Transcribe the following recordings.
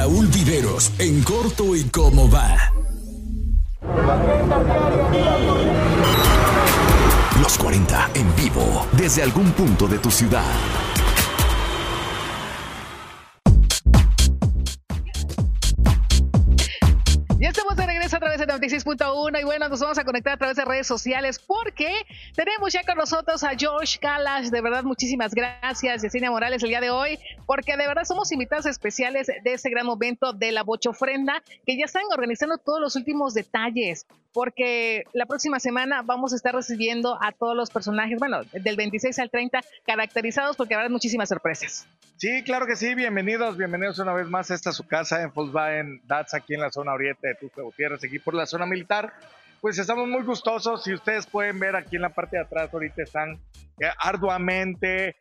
Raúl Viveros, en corto y cómo va. Los 40 en vivo, desde algún punto de tu ciudad. Ya estamos de regreso a través de 96.1 y bueno, nos vamos a conectar a través de redes sociales porque tenemos ya con nosotros a Josh Kalash. De verdad, muchísimas gracias, Yesenia Morales, el día de hoy, porque de verdad somos invitados especiales de este gran momento de la Bochofrenda, que ya están organizando todos los últimos detalles, porque la próxima semana vamos a estar recibiendo a todos los personajes, bueno, del 26 al 30, caracterizados, porque habrá muchísimas sorpresas. Sí, claro que sí, bienvenidos una vez más a esta su casa en Volkswagen Dats, aquí en la zona oriente de Tuxtla Gutiérrez, aquí por la zona militar. Pues estamos muy gustosos, si ustedes pueden ver aquí en la parte de atrás, ahorita están arduamente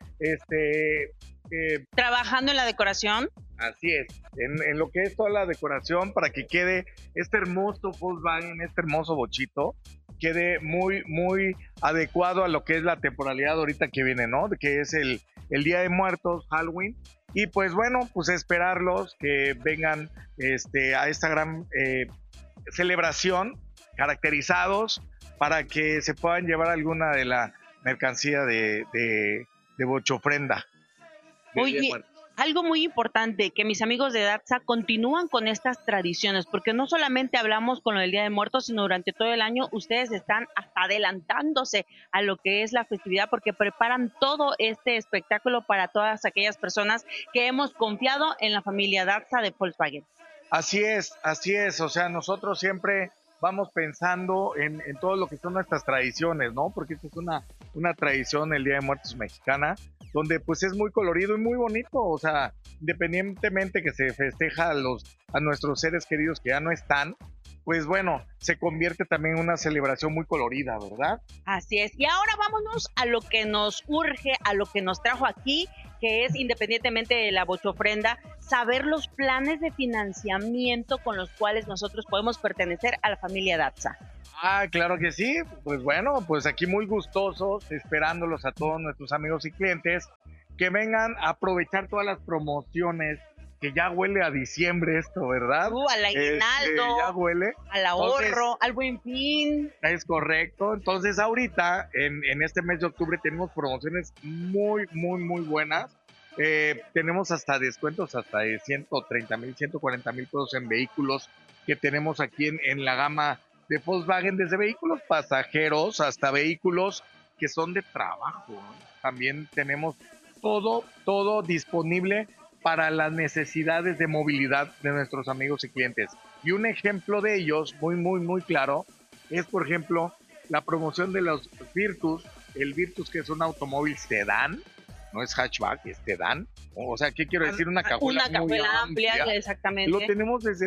trabajando en la decoración. Así es, en lo que es toda la decoración para que quede este hermoso Volkswagen, este hermoso bochito, quede muy, muy adecuado a lo que es la temporalidad ahorita que viene, ¿no? Que es el Día de Muertos, Halloween. Y pues bueno, pues esperarlos que vengan a esta gran celebración, caracterizados, para que se puedan llevar alguna de la mercancía de Bochofrenda. Oye, algo muy importante, que mis amigos de Datsa continúan con estas tradiciones, porque no solamente hablamos con lo del Día de Muertos, sino durante todo el año ustedes están hasta adelantándose a lo que es la festividad, porque preparan todo este espectáculo para todas aquellas personas que hemos confiado en la familia Datsa de Volkswagen. Así es, o sea, nosotros siempre vamos pensando en todo lo que son nuestras tradiciones, ¿no? Porque esta es una tradición, el Día de Muertos mexicana, donde pues es muy colorido y muy bonito, o sea, independientemente que se festeja a nuestros seres queridos que ya no están, pues bueno, se convierte también en una celebración muy colorida, ¿verdad? Así es, y ahora vámonos a lo que nos urge, a lo que nos trajo aquí, que es, independientemente de la Bochofrenda, saber los planes de financiamiento con los cuales nosotros podemos pertenecer a la familia Datsa. Ah, claro que sí, pues bueno, pues aquí muy gustosos, esperándolos a todos nuestros amigos y clientes que vengan a aprovechar todas las promociones, que ya huele a diciembre esto, ¿verdad? Al aguinaldo, ya huele. Al ahorro, al buen fin. Es correcto, entonces ahorita en este mes de octubre tenemos promociones muy, muy, muy buenas. Tenemos hasta descuentos hasta de 130,000, 140,000 pesos en vehículos que tenemos aquí en la gama de Volkswagen, desde vehículos pasajeros hasta vehículos que son de trabajo, ¿no? También tenemos todo disponible para las necesidades de movilidad de nuestros amigos y clientes. Y un ejemplo de ellos, muy, muy, muy claro, es por ejemplo la promoción de los Virtus, el Virtus, que es un automóvil sedán, no es hatchback, es sedán. O sea, ¿qué quiero decir? Una cajuela muy amplia. Exactamente. Lo tenemos desde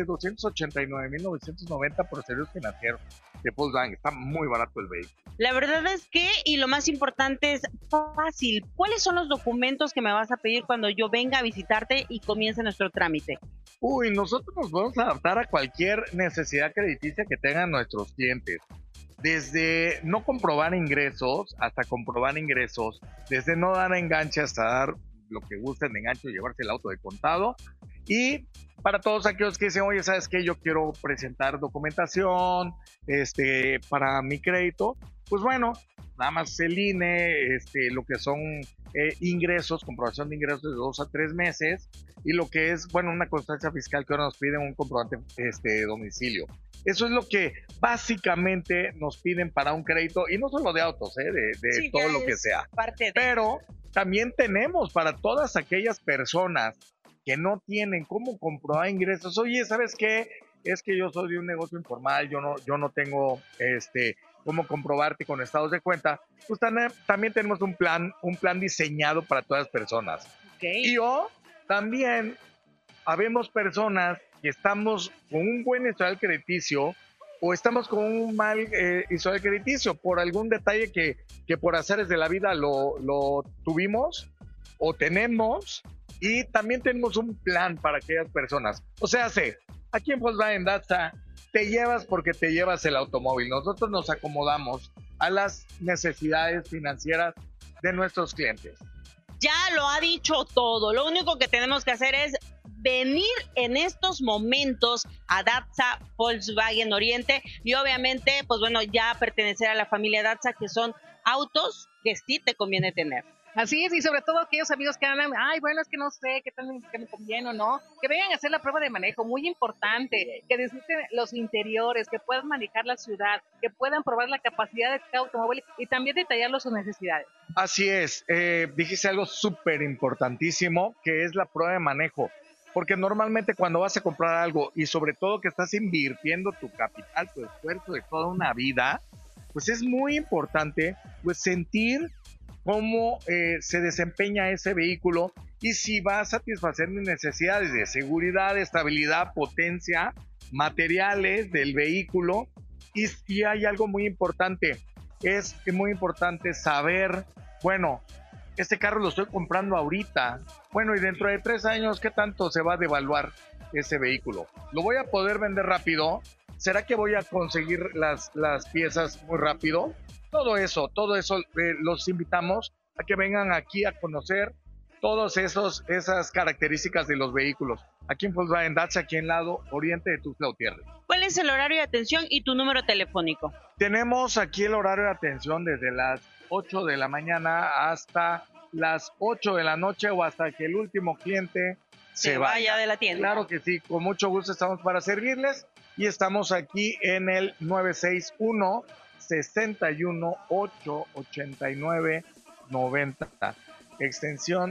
289,990 por servicios financieros de Volkswagen. Está muy barato el vehículo. La verdad es que, y lo más importante es fácil, ¿cuáles son los documentos que me vas a pedir cuando yo venga a visitarte y comience nuestro trámite? Uy, nosotros nos podemos adaptar a cualquier necesidad crediticia que tengan nuestros clientes. Desde no comprobar ingresos hasta comprobar ingresos, desde no dar enganche hasta dar lo que gusten de enganche o llevarse el auto de contado. Y para todos aquellos que dicen, oye, ¿sabes qué? Yo quiero presentar documentación para mi crédito. Pues bueno, nada más el INE, lo que son ingresos, comprobación de ingresos de 2 a 3 meses, y lo que es, bueno, una constancia fiscal que ahora nos piden un comprobante de domicilio. Eso es lo que básicamente nos piden para un crédito, y no solo de autos, de todo lo que sea. Pero también tenemos para todas aquellas personas que no tienen cómo comprobar ingresos. Oye, ¿sabes qué? Es que yo soy de un negocio informal, yo no tengo cómo comprobarte con estados de cuenta. Pues también tenemos un plan diseñado para todas las personas. Okay. Y también habemos personas que estamos con un buen historial crediticio o estamos con un mal historial crediticio por algún detalle que por azares de la vida lo tuvimos o tenemos, y también tenemos un plan para aquellas personas. O sea, aquí en Volkswagen Datsa te llevas porque te llevas el automóvil. Nosotros nos acomodamos a las necesidades financieras de nuestros clientes. Ya lo ha dicho todo. Lo único que tenemos que hacer es venir en estos momentos a Dazza Volkswagen Oriente y obviamente, pues bueno, ya pertenecer a la familia Dazza, que son autos que sí te conviene tener. Así es, y sobre todo aquellos amigos que andan, ay, bueno, es que no sé qué tal que me conviene o no, que vengan a hacer la prueba de manejo, muy importante, que disfruten los interiores, que puedan manejar la ciudad, que puedan probar la capacidad de este automóvil y también detallarlo sus necesidades. Así es, dijiste algo súper importantísimo, que es la prueba de manejo, porque normalmente cuando vas a comprar algo y sobre todo que estás invirtiendo tu capital, tu esfuerzo de toda una vida, pues es muy importante pues sentir cómo se desempeña ese vehículo y si va a satisfacer mis necesidades de seguridad, estabilidad, potencia, materiales del vehículo. Y hay algo muy importante, es muy importante saber, bueno, este carro lo estoy comprando ahorita, bueno, y dentro de 3 años, ¿qué tanto se va a devaluar ese vehículo? ¿Lo voy a poder vender rápido? ¿Será que voy a conseguir las piezas muy rápido? Todo eso, los invitamos a que vengan aquí a conocer todas esas características de los vehículos. Aquí en Volkswagen Dazza, aquí en lado oriente de Tuxtla Gutiérrez. ¿Cuál es el horario de atención y tu número telefónico? Tenemos aquí el horario de atención desde las 8 de la mañana hasta las 8 de la noche o hasta que el último cliente se vaya de la tienda. Claro que sí, con mucho gusto estamos para servirles y estamos aquí en el 961 61 8 89 90, extensión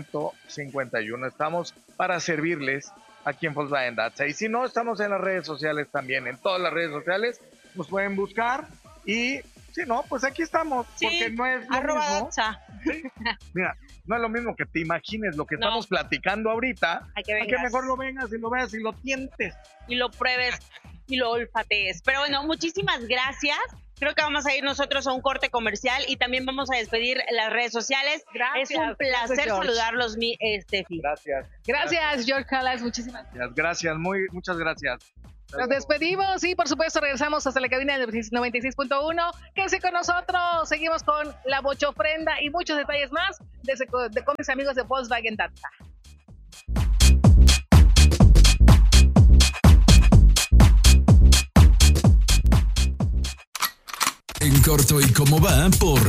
151. Estamos para servirles aquí en Volkswagen Dazza. Y si no, estamos en las redes sociales también. En todas las redes sociales nos pueden buscar. Y si no, pues aquí estamos. Sí, porque no es lo mismo. Dazza. ¿Sí? Mira, no es lo mismo que te imagines lo que estamos platicando ahorita. Hay que mejor lo vengas y lo veas y lo tientes. Y lo pruebes y lo olfatees. Pero bueno, muchísimas gracias. Creo que vamos a ir nosotros a un corte comercial y también vamos a despedir las redes sociales. Gracias. Es un placer saludarlos, mi Steffi. Gracias, George Calas, muchísimas gracias. Gracias, muchas gracias. Nos despedimos y por supuesto regresamos hasta la cabina del 96.1. Quédense con nosotros, seguimos con la bochofrenda y muchos detalles más con mis amigos de Volkswagen Dazza. En corto y cómo va por